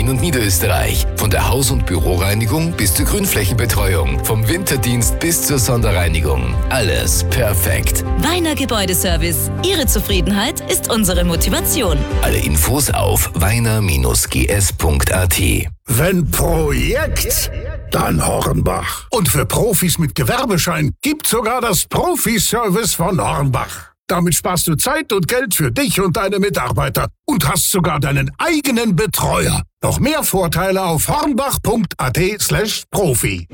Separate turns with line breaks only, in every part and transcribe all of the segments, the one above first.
Wien und Niederösterreich. Von der Haus- und Büroreinigung bis zur Grünflächenbetreuung. Vom Winterdienst bis zur Sonderreinigung. Alles perfekt.
Weiner Gebäudeservice. Ihre Zufriedenheit ist unsere Motivation.
Alle Infos auf weiner-gs.at.
Wenn Projekt, dann Hornbach. Und für Profis mit Gewerbeschein gibt's sogar das Profiservice von Hornbach. Damit sparst du Zeit und Geld für dich und deine Mitarbeiter und hast sogar deinen eigenen Betreuer. Noch mehr Vorteile auf hornbach.at/Profi.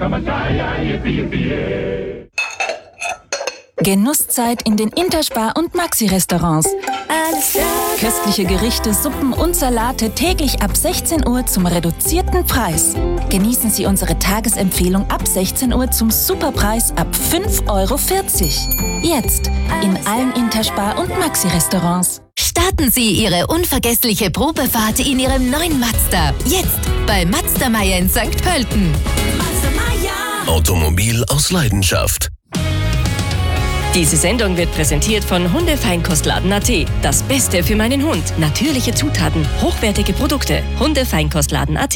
Genusszeit in den Interspar- und Maxi-Restaurants. Köstliche Gerichte, Suppen und Salate täglich ab 16 Uhr zum reduzierten Preis. Genießen Sie unsere Tagesempfehlung ab 16 Uhr zum Superpreis ab 5,40 Euro. Jetzt in allen Interspar- und Maxi-Restaurants.
Starten Sie Ihre unvergessliche Probefahrt in Ihrem neuen Mazda. Jetzt bei Mazda Meier in St. Pölten.
Automobil aus Leidenschaft.
Diese Sendung wird präsentiert von Hundefeinkostladen.at. Das Beste für meinen Hund. Natürliche Zutaten, hochwertige Produkte. Hundefeinkostladen.at.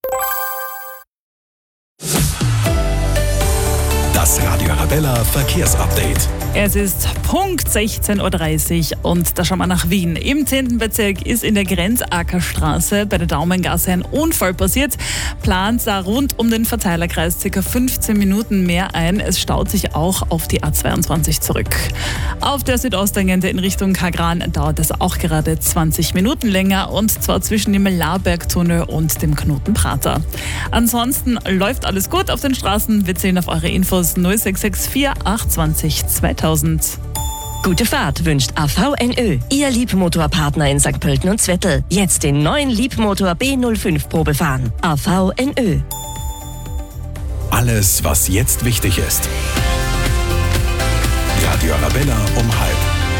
Das Radio Arabella Verkehrsupdate.
Es ist Punkt 16.30 Uhr und da schauen wir nach Wien. Im 10. Bezirk ist in der Grenzackerstraße bei der Daumengasse ein Unfall passiert. Plant da rund um den Verteilerkreis ca. 15 Minuten mehr ein. Es staut sich auch auf die A22 zurück. Auf der Südosttangente in Richtung Kagran dauert es auch gerade 20 Minuten länger und zwar zwischen dem Labergtunnel und dem Knotenprater. Ansonsten läuft alles gut auf den Straßen. Wir zählen auf eure Infos 0664 820 2000.
Gute Fahrt wünscht AVNÖ, Ihr Liebmotorpartner in St. Pölten und Zwettl. Jetzt den neuen Liebmotor B05 Probe fahren. AVNÖ.
Alles, was jetzt wichtig ist. Radio Arabella um 12:30.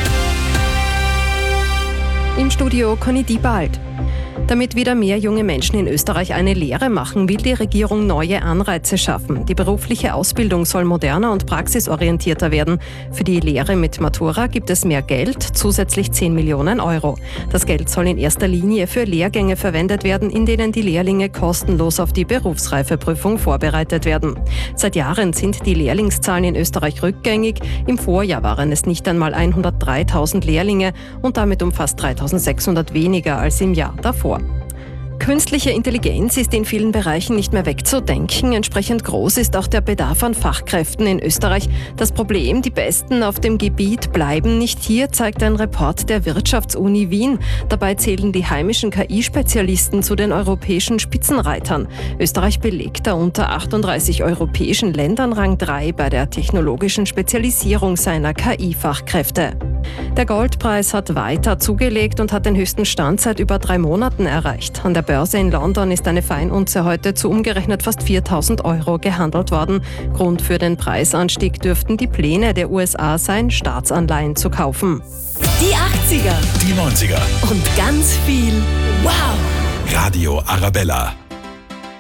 Im Studio Conny Diebald. Damit wieder mehr junge Menschen in Österreich eine Lehre machen, will die Regierung neue Anreize schaffen. Die berufliche Ausbildung soll moderner und praxisorientierter werden. Für die Lehre mit Matura gibt es mehr Geld, zusätzlich 10 Millionen Euro. Das Geld soll in erster Linie für Lehrgänge verwendet werden, in denen die Lehrlinge kostenlos auf die Berufsreifeprüfung vorbereitet werden. Seit Jahren sind die Lehrlingszahlen in Österreich rückgängig. Im Vorjahr waren es nicht einmal 103.000 Lehrlinge und damit um fast 3.600 weniger als im Jahr davor. Künstliche Intelligenz ist in vielen Bereichen nicht mehr wegzudenken. Entsprechend groß ist auch der Bedarf an Fachkräften in Österreich. Das Problem, die Besten auf dem Gebiet bleiben nicht hier, zeigt ein Report der Wirtschaftsuni Wien. Dabei zählen die heimischen KI-Spezialisten zu den europäischen Spitzenreitern. Österreich belegt da unter 38 europäischen Ländern Rang 3 bei der technologischen Spezialisierung seiner KI-Fachkräfte. Der Goldpreis hat weiter zugelegt und hat den höchsten Stand seit über 3 Monaten erreicht. An der Börse in London ist eine Feinunze heute zu umgerechnet fast 4.000 Euro gehandelt worden. Grund für den Preisanstieg dürften die Pläne der USA sein, Staatsanleihen zu kaufen.
Die 80er
Die 90er.
und ganz viel Wow!
Radio Arabella.